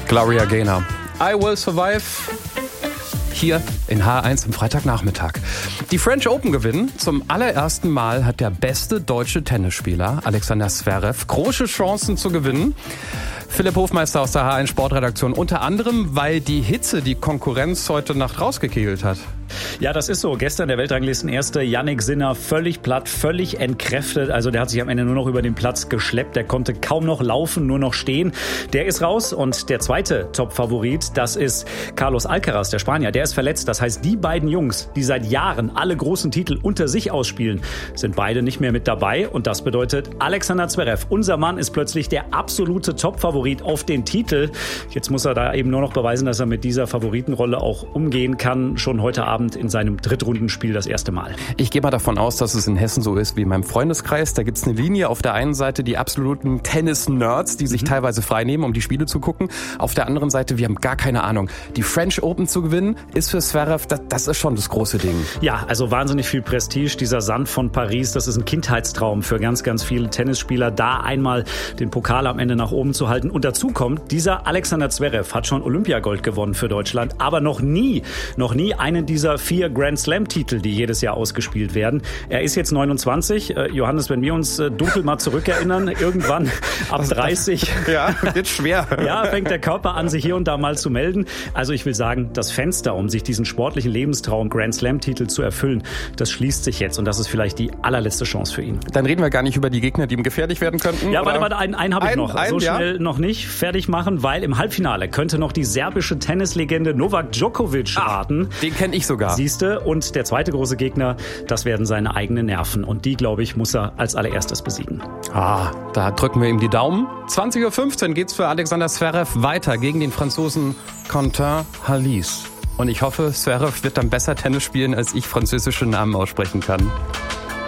Gloria Gaynor. I Will Survive. Hier in H1 am Freitagnachmittag. Die French Open gewinnen. Zum allerersten Mal hat der beste deutsche Tennisspieler, Alexander Zverev, große Chancen zu gewinnen. Philipp Hofmeister aus der H1 Sportredaktion. Unter anderem, weil die Hitze die Konkurrenz heute Nacht rausgekegelt hat. Ja, das ist so. Gestern der Weltranglistenerste Jannik Sinner völlig platt, völlig entkräftet. Also der hat sich am Ende nur noch über den Platz geschleppt. Der konnte kaum noch laufen, nur noch stehen. Der ist raus. Und der zweite Top-Favorit, das ist Carlos Alcaraz, der Spanier. Der ist verletzt. Das heißt, die beiden Jungs, die seit Jahren alle großen Titel unter sich ausspielen, sind beide nicht mehr mit dabei. Und das bedeutet, Alexander Zverev, unser Mann, ist plötzlich der absolute Top-Favorit auf den Titel. Jetzt muss er da eben nur noch beweisen, dass er mit dieser Favoritenrolle auch umgehen kann. Schon heute Abend in seinem Drittrundenspiel das erste Mal. Ich gehe mal davon aus, dass es in Hessen so ist wie in meinem Freundeskreis. Da gibt es eine Linie. Auf der einen Seite die absoluten Tennis-Nerds, die sich teilweise frei nehmen, um die Spiele zu gucken. Auf der anderen Seite, wir haben gar keine Ahnung. Die French Open zu gewinnen, ist für Zverev, das ist schon das große Ding. Ja, also wahnsinnig viel Prestige. Dieser Sand von Paris, das ist ein Kindheitstraum für ganz, ganz viele Tennisspieler, da einmal den Pokal am Ende nach oben zu halten. Und dazu kommt, dieser Alexander Zverev hat schon Olympiagold gewonnen für Deutschland, aber noch nie einen dieser 4 Grand-Slam-Titel, die jedes Jahr ausgespielt werden. Er ist jetzt 29. Johannes, wenn wir uns dunkel mal zurückerinnern, irgendwann ab 30. Ja, wird schwer. Ja, fängt der Körper an, sich hier und da mal zu melden. Also ich will sagen, das Fenster, um sich diesen sportlichen Lebenstraum Grand-Slam-Titel zu erfüllen, das schließt sich jetzt. Und das ist vielleicht die allerletzte Chance für ihn. Dann reden wir gar nicht über die Gegner, die ihm gefährlich werden könnten. Ja, warte, einen habe ich noch. So schnell noch nicht fertig machen, weil im Halbfinale könnte noch die serbische Tennislegende Novak Djokovic warten. Den kenne ich sogar. Siehste, und der zweite große Gegner, das werden seine eigenen Nerven. Und die, glaube ich, muss er als allererstes besiegen. Da drücken wir ihm die Daumen. 20.15 Uhr geht's für Alexander Zverev weiter gegen den Franzosen Quentin Halys. Und ich hoffe, Zverev wird dann besser Tennis spielen, als ich französische Namen aussprechen kann.